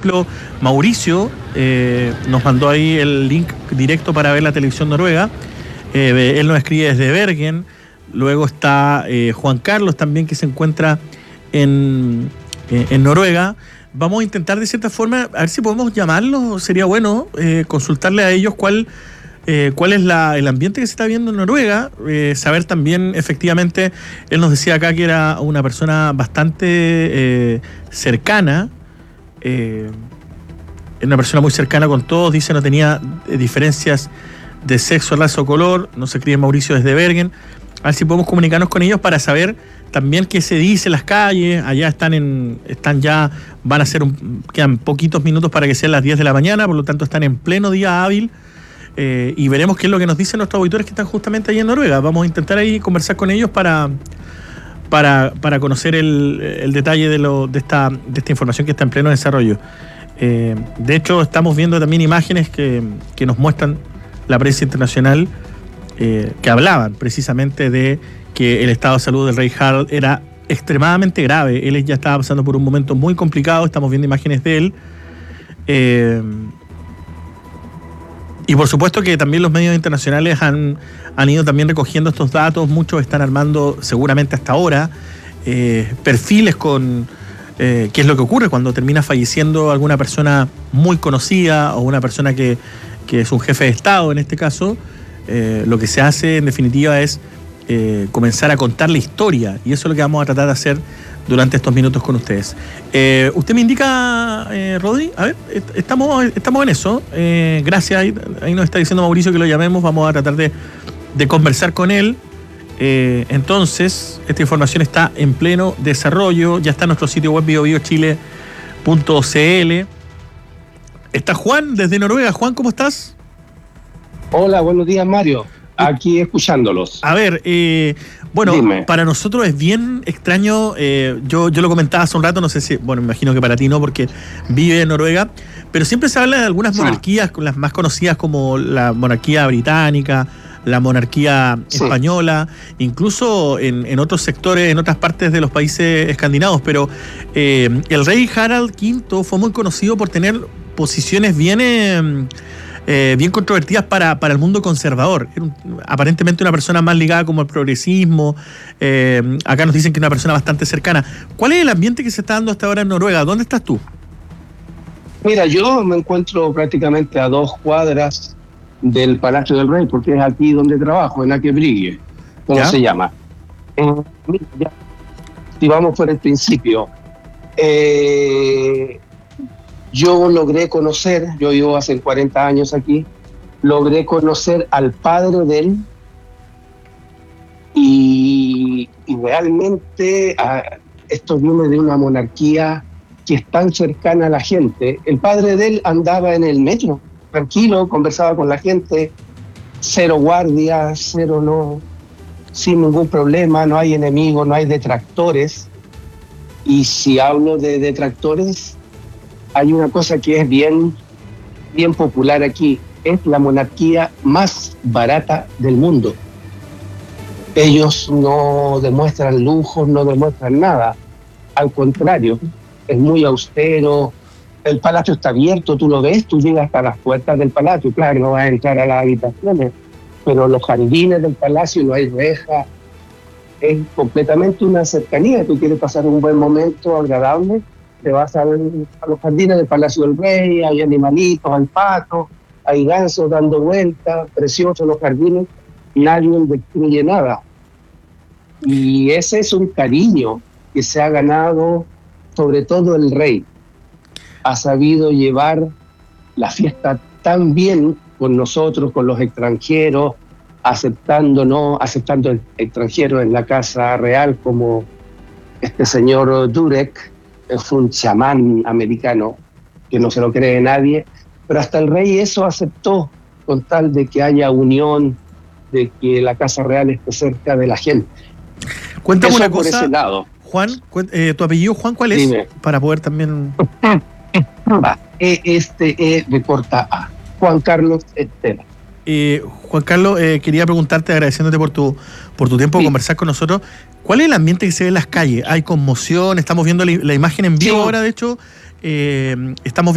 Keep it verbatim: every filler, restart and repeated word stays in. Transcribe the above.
ejemplo, Mauricio eh, nos mandó ahí el link directo para ver la televisión noruega. Eh, él nos escribe desde Bergen. Luego está eh, Juan Carlos también, que se encuentra en, eh, en Noruega. Vamos a intentar de cierta forma, a ver si podemos llamarlos. Sería bueno eh, consultarle a ellos cuál, eh, cuál es la, el ambiente que se está viendo en Noruega. Eh, saber también, efectivamente, él nos decía acá que era una persona bastante eh, cercana. Eh, una persona muy cercana con todos. Dice no tenía diferencias de sexo, raza o color. Nos escribe Mauricio desde Bergen. A ver si podemos comunicarnos con ellos para saber también qué se dice en las calles. Allá están en están ya, van a ser, un, quedan poquitos minutos para que sean las diez de la mañana, por lo tanto están en pleno día hábil. Eh, y veremos qué es lo que nos dicen nuestros auditores que están justamente ahí en Noruega. Vamos a intentar ahí conversar con ellos para, para, para conocer el, el detalle de, lo, de, esta, de esta información que está en pleno desarrollo. Eh, de hecho, estamos viendo también imágenes que, que nos muestran la prensa internacional, Eh, que hablaban precisamente de que el estado de salud del rey Harald era extremadamente grave. Él ya estaba pasando por un momento muy complicado. Estamos viendo imágenes de él. Eh, y por supuesto que también los medios internacionales han, han ido también recogiendo estos datos. Muchos están armando, seguramente hasta ahora, eh, perfiles con eh, qué es lo que ocurre cuando termina falleciendo alguna persona muy conocida o una persona que, que es un jefe de Estado en este caso. Eh, lo que se hace en definitiva es eh, comenzar a contar la historia, y eso es lo que vamos a tratar de hacer durante estos minutos con ustedes. Eh, usted me indica, eh, Rodri, a ver, estamos, estamos en eso. Eh, gracias, ahí, ahí nos está diciendo Mauricio que lo llamemos, vamos a tratar de, de conversar con él. Eh, entonces, esta información está en pleno desarrollo, ya está en nuestro sitio web bio bio chile punto c l. Está Juan desde Noruega. Juan, ¿cómo estás? Hola, buenos días, Mario. Aquí escuchándolos. A ver, eh, bueno, Dime. Para nosotros es bien extraño. Eh, yo, yo lo comentaba hace un rato, no sé si, bueno, me imagino que para ti no, porque vive en Noruega, pero siempre se habla de algunas sí. monarquías, las más conocidas como la monarquía británica, la monarquía sí. española, incluso en, en otros sectores, en otras partes de los países escandinavos, pero eh, el rey Harald quinto fue muy conocido por tener posiciones bien... Eh, Eh, bien controvertidas para, para el mundo conservador. Era un, aparentemente una persona más ligada como al progresismo. Eh, acá nos dicen que es una persona bastante cercana. ¿Cuál es el ambiente que se está dando hasta ahora en Noruega? ¿Dónde estás tú? Mira, yo me encuentro prácticamente a dos cuadras del Palacio del Rey, porque es aquí donde trabajo, en Akebrygge, ¿cómo se llama? Eh, mira, ya, si vamos por el principio, eh, yo logré conocer, yo vivo hace cuarenta años aquí, logré conocer al padre de él y, y realmente a, esto viene de una monarquía que es tan cercana a la gente. El padre de él andaba en el metro, tranquilo, conversaba con la gente, cero guardias, cero no, sin ningún problema, no hay enemigos, no hay detractores. Y si hablo de detractores, hay una cosa que es bien, bien popular aquí, es la monarquía más barata del mundo. Ellos no demuestran lujos, no demuestran nada, al contrario, es muy austero, el palacio está abierto, tú lo ves, tú llegas hasta las puertas del palacio, claro, no vas a entrar a las habitaciones, pero los jardines del palacio no hay rejas, es completamente una cercanía, tú quieres pasar un buen momento agradable, te vas a, ver a los jardines del Palacio del Rey, hay animalitos, hay patos, hay gansos dando vueltas, preciosos los jardines, nadie destruye nada. Y ese es un cariño que se ha ganado, sobre todo el rey. Ha sabido llevar la fiesta tan bien con nosotros, con los extranjeros, aceptándonos, aceptando extranjeros en la Casa Real, como este señor Durek, es un chamán americano que no se lo cree nadie, pero hasta el rey eso aceptó con tal de que haya unión, de que la Casa Real esté cerca de la gente. Cuéntame eso una por cosa, ese lado. Juan, eh, ¿tu apellido Juan cuál es? Dime. Para poder también... Va, este es de corta A, Juan Carlos Estela. Eh, Juan Carlos, eh, quería preguntarte, agradeciéndote por tu por tu tiempo de sí. conversar con nosotros, ¿cuál es el ambiente que se ve en las calles? ¿Hay conmoción? Estamos viendo la, la imagen en vivo sí. ahora, de hecho, eh, estamos